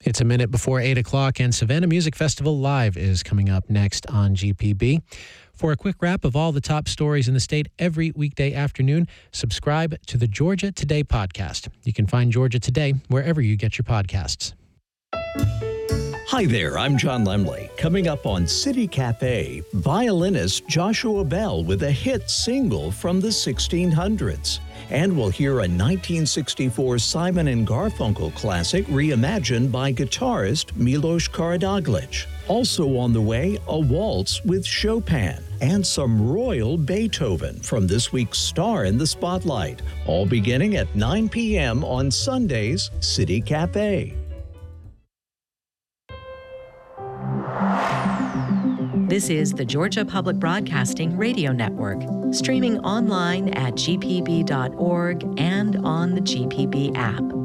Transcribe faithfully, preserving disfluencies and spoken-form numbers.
It's a minute before eight o'clock, and Savannah Music Festival Live is coming up next on G P B. For a quick wrap of all the top stories in the state every weekday afternoon, subscribe to the Georgia Today podcast. You can find Georgia Today wherever you get your podcasts. Hi there, I'm John Lemley. Coming up on City Cafe, violinist Joshua Bell with a hit single from the sixteen hundreds. And we'll hear a nineteen sixty-four Simon and Garfunkel classic reimagined by guitarist Milos Karadzic. Also on the way, a waltz with Chopin and some royal Beethoven from this week's Star in the Spotlight. All beginning at nine p.m. on Sunday's City Cafe. This is the Georgia Public Broadcasting Radio Network, streaming online at g p b dot org and on the G P B app.